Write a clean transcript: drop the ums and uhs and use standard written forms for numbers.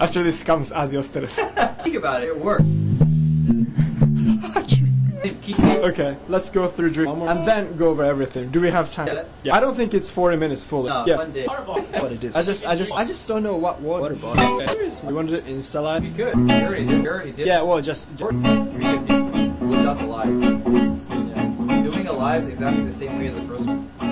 After this comes adios Teres. Think about it. It worked. Okay, let's go through drink and then go over everything. Do we have time? Yeah. I don't think it's 40 minutes fully. No, yeah. one day. What it is. I just don't know what water bottle. You want to do Insta live? We could. We already did. Yeah, well, just We could look up the live. Yeah. Doing a live exactly the same way as the first one.